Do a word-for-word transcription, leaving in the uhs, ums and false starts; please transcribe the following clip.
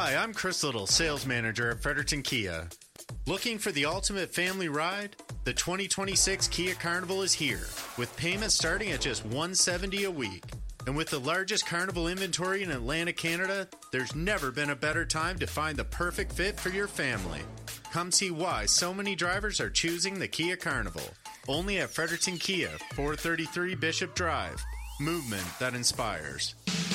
Hi, I'm Chris Little, sales manager at Fredericton Kia. Looking for the ultimate family ride? The twenty twenty-six Kia Carnival is here, with payments starting at just one hundred seventy dollars a week. And with the largest Carnival inventory in Atlantic Canada, there's never been a better time to find the perfect fit for your family. Come see why so many drivers are choosing the Kia Carnival. Only at Fredericton Kia, four thirty-three Bishop Drive. Movement that inspires.